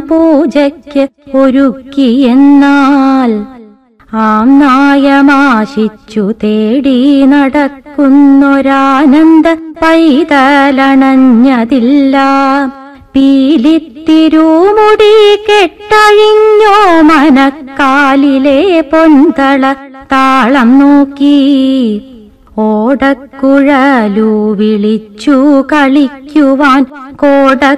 പൂജയ്ക്ക് ഒരുക്കിയെന്നാൽ ആംനായമാശിച്ചു തേടി നടക്കുന്നൊരാനന്ദ പൈതലണഞ്ഞതില്ല. പീലിത്തിരുമുടി കെട്ടഴിഞ്ഞോ മനക്കാലിലെ പൊന്തള താളം നോക്കി ഓടക്കുഴലു വിളിച്ചു കളിക്കുവാൻ കോട